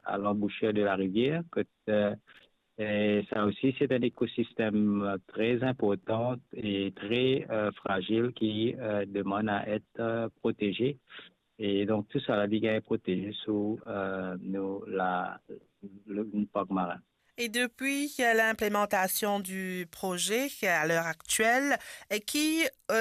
à l'embouchure de la rivière. Et ça aussi, c'est un écosystème très important et très fragile qui demande à être protégé. Et donc, tout ça, la Ligue est protégée sous le parc marin. Et depuis l'implémentation du projet à l'heure actuelle, qui